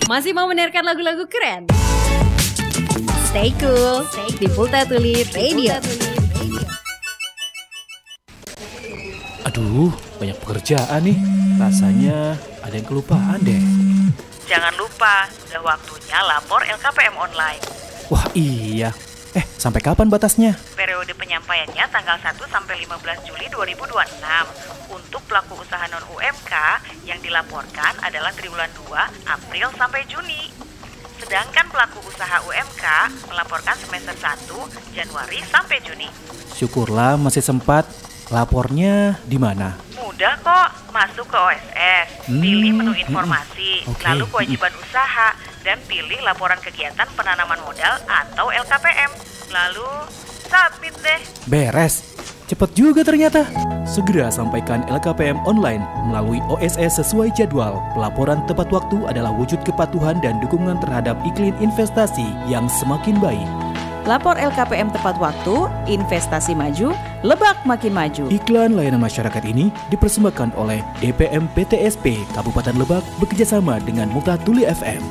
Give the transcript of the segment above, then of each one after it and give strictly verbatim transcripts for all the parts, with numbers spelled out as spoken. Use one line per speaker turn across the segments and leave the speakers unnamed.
Masih mau mendengarkan lagu-lagu keren? Stay cool di Multatuli Radio.
Aduh, banyak pekerjaan nih. Rasanya ada yang kelupaan deh.
Jangan lupa, sudah waktunya lapor L K P M online.
Wah iya. Eh, sampai kapan batasnya?
Periode penyampaiannya tanggal satu sampai lima belas Juli dua ribu dua puluh enam. Untuk pelaku usaha non-U M K yang dilaporkan adalah triwulan dua, April sampai Juni. Sedangkan pelaku usaha U M K melaporkan semester satu, Januari sampai Juni.
Syukurlah masih sempat. Lapornya di mana?
Mudah kok, masuk ke O S S,
Hmm,
pilih menu informasi,
hmm, okay.
lalu kewajiban usaha, dan pilih laporan kegiatan penanaman modal atau L K P M. Lalu submit deh.
Beres. Cepat juga ternyata. Segera sampaikan L K P M online melalui O S S sesuai jadwal. Pelaporan tepat waktu adalah wujud kepatuhan dan dukungan terhadap iklim investasi yang semakin baik.
Lapor L K P M tepat waktu, investasi maju, Lebak makin maju.
Iklan layanan masyarakat ini dipersembahkan oleh D P M P T S P Kabupaten Lebak bekerjasama dengan Multatuli F M.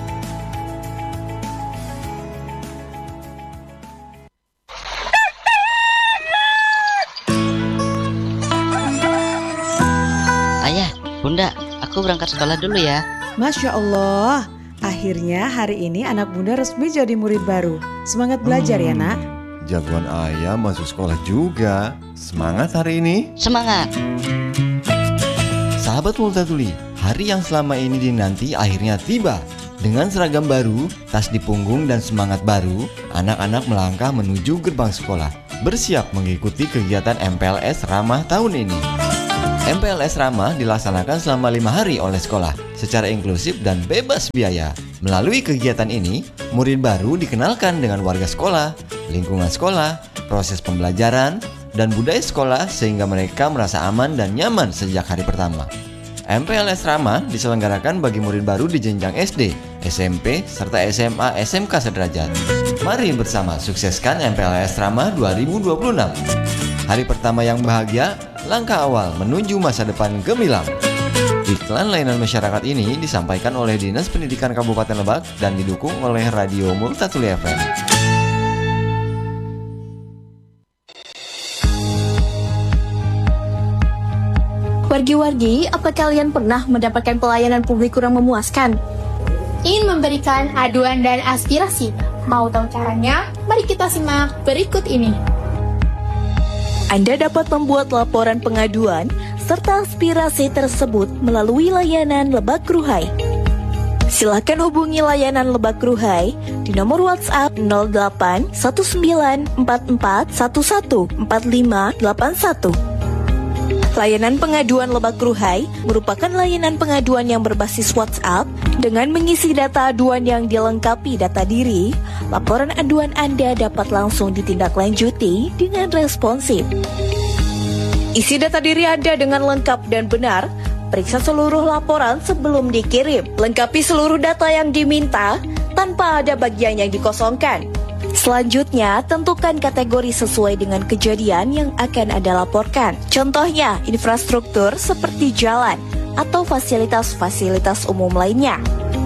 Ayah, Bunda, aku berangkat sekolah dulu ya.
Masya Allah, akhirnya hari ini anak Bunda resmi jadi murid baru. Semangat belajar hmm, ya nak.
Jagoan ayah masuk sekolah juga. Semangat hari ini.
Semangat.
Sahabat Multatuli, hari yang selama ini dinanti akhirnya tiba. Dengan seragam baru, tas di punggung dan semangat baru, anak-anak melangkah menuju gerbang sekolah, bersiap mengikuti kegiatan M P L S Ramah tahun ini. M P L S Ramah dilaksanakan selama lima hari oleh sekolah, secara inklusif dan bebas biaya. Melalui kegiatan ini, murid baru dikenalkan dengan warga sekolah, lingkungan sekolah, proses pembelajaran, dan budaya sekolah sehingga mereka merasa aman dan nyaman sejak hari pertama. M P L S Ramah diselenggarakan bagi murid baru di jenjang S D, S M P, serta S M A S M K sederajat. Mari bersama sukseskan M P L S Ramah dua ribu dua puluh enam. Hari pertama yang bahagia, langkah awal menuju masa depan gemilang. Iklan layanan masyarakat ini disampaikan oleh Dinas Pendidikan Kabupaten Lebak dan didukung oleh Radio Multatuli F M.
Wargi-wargi, apa kalian pernah mendapatkan pelayanan publik kurang memuaskan?
Ingin memberikan aduan dan aspirasi? Mau tahu caranya? Mari kita simak berikut ini.
Anda dapat membuat laporan pengaduan serta aspirasi tersebut melalui layanan Lebak Ruhai. Silakan hubungi layanan Lebak Ruhai di nomor WhatsApp nol delapan satu sembilan empat empat satu satu empat lima delapan satu. Layanan pengaduan Lebak Ruhai merupakan layanan pengaduan yang berbasis WhatsApp dengan mengisi data aduan yang dilengkapi data diri. Laporan aduan Anda dapat langsung ditindaklanjuti dengan responsif. Isi data diri Anda dengan lengkap dan benar. Periksa seluruh laporan sebelum dikirim. Lengkapi seluruh data yang diminta tanpa ada bagian yang dikosongkan. Selanjutnya, tentukan kategori sesuai dengan kejadian yang akan Anda laporkan. Contohnya, infrastruktur seperti jalan atau fasilitas-fasilitas umum lainnya.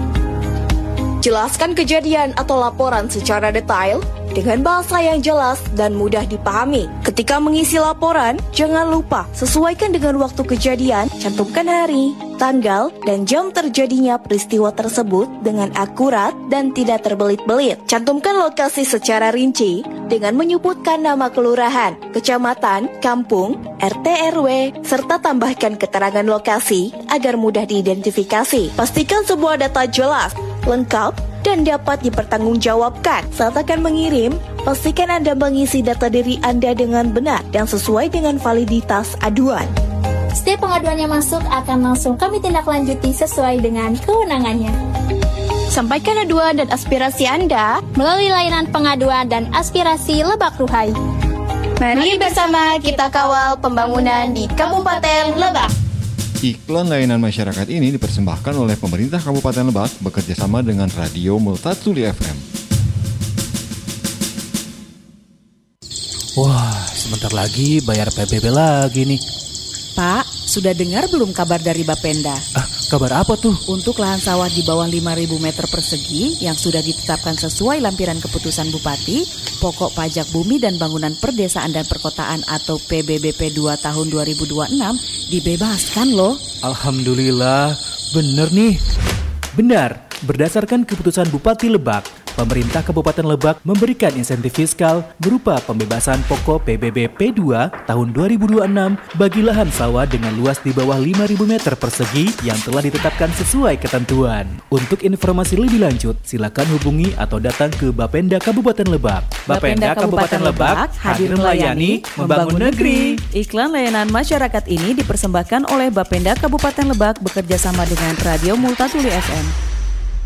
Jelaskan kejadian atau laporan secara detail dengan bahasa yang jelas dan mudah dipahami. Ketika mengisi laporan, jangan lupa sesuaikan dengan waktu kejadian, cantumkan hari, tanggal, dan jam terjadinya peristiwa tersebut dengan akurat dan tidak terbelit-belit. Cantumkan lokasi secara rinci dengan menyebutkan nama kelurahan, kecamatan, kampung, R T R W, serta tambahkan keterangan lokasi agar mudah diidentifikasi. Pastikan sebuah data jelas, lengkap, dan dapat dipertanggungjawabkan. Saat akan mengirim, pastikan Anda mengisi data diri Anda dengan benar dan sesuai dengan validitas aduan.
Setiap pengaduan yang masuk akan langsung kami tindak lanjuti sesuai dengan kewenangannya. Sampaikan aduan dan aspirasi Anda melalui layanan pengaduan dan aspirasi Lebak Ruhai. Mari bersama kita kawal pembangunan di Kabupaten Lebak.
Iklan layanan masyarakat ini dipersembahkan oleh pemerintah Kabupaten Lebak bekerjasama dengan Radio Multatuli F M.
Wah, sebentar lagi bayar P B B lagi nih.
Pak, sudah dengar belum kabar dari Bapenda?
Ah, kabar apa tuh?
Untuk lahan sawah di bawah lima ribu meter persegi yang sudah ditetapkan sesuai lampiran keputusan Bupati, pokok pajak bumi dan bangunan perdesaan dan perkotaan atau P B B P dua tahun dua ribu dua puluh enam dibebaskan loh.
Alhamdulillah, bener nih. Benar, berdasarkan keputusan Bupati Lebak, pemerintah Kabupaten Lebak memberikan insentif fiskal berupa pembebasan pokok P B B P dua tahun dua ribu dua puluh enam bagi lahan sawah dengan luas di bawah lima ribu meter persegi yang telah ditetapkan sesuai ketentuan. Untuk informasi lebih lanjut, silakan hubungi atau datang ke Bapenda Kabupaten Lebak.
Bapenda Kabupaten Lebak hadir melayani, membangun negeri. Iklan layanan masyarakat ini dipersembahkan oleh Bapenda Kabupaten Lebak bekerja sama dengan Radio Multatuli F M.